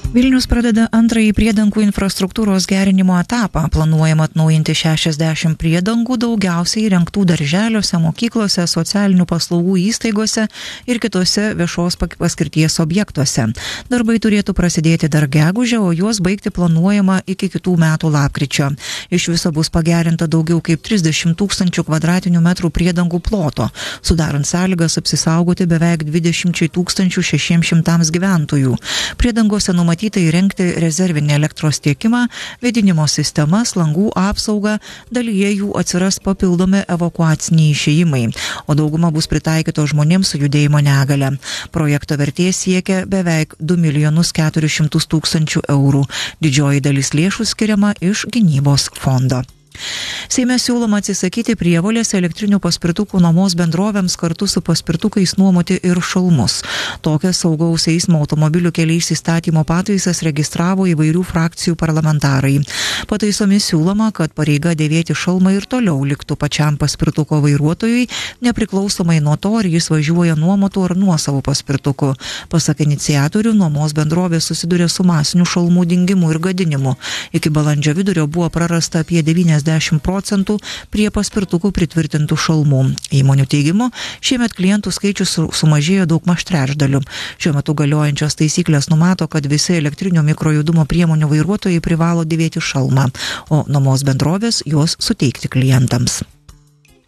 Vilnius pradeda antrąjį priedangų infrastruktūros gerinimo etapą. Planuojama atnaujinti 60 priedangų, daugiausiai įrengtų darželiuose, mokyklose, socialinių paslaugų įstaigose ir kitose viešos paskirties objektuose. Darbai turėtų prasidėti dar gegužę, o juos baigti planuojama iki kitų metų lapkričio. Iš viso bus pagerinta daugiau kaip 30 000 kvadratinių metrų priedangų ploto, sudarant sąlygas apsisaugoti beveik 20 600 gyventojų. Priedangose numatyti įrengti rezervinį elektros tiekimą, vėdinimo sistemas, langų apsaugą, dalyje jų atsiras papildomi evakuaciniai išėjimai, o dauguma bus pritaikytos žmonėms su judėjimo negale. Projekto vertė siekia beveik 2 400 000 eurų. Didžioji dalis lėšų skiriama iš gynybos fondo. Seime siūloma atsisakyti prievolės elektrinių paspirtukų nuomos bendrovėms kartu su paspirtukais nuomoti ir šalmus. Tokias saugaus eismo automobilių keliais įstatymo pataisas registravo įvairių frakcijų parlamentarai. Pataisomis siūloma, kad pareiga dėvėti šalmą ir toliau liktų pačiam paspirtuko vairuotojui, nepriklausomai nuo to, ar jis važiuoja nuomotu ar nuosavu paspirtuku. Pasak iniciatorių, nuomos bendrovės susiduria su masiniu šalmų dingimu ir gadinimu. Iki balandžio vidurio buvo prarasta apie 90% prie paspirtukų pritvirtintų šalmų. Įmonių teigimu, šiemet klientų skaičius sumažėjo daugmaž trečdaliu. Šiuo metu galiojančios taisyklės numato, kad visi elektrinio mikrojudumo priemonių vairuotojai privalo dėvėti šalmą, o nuomos bendrovės juos suteikti klientams.